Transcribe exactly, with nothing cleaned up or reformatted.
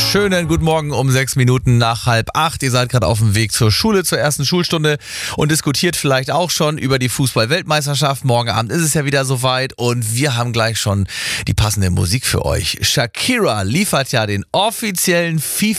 Schönen guten Morgen um sechs Minuten nach halb acht. Ihr seid gerade auf dem Weg zur Schule, zur ersten Schulstunde und diskutiert vielleicht auch schon über die Fußball-Weltmeisterschaft. Morgen Abend ist es ja wieder soweit und wir haben gleich schon die passende Musik für euch. Shakira liefert ja den offiziellen FIFA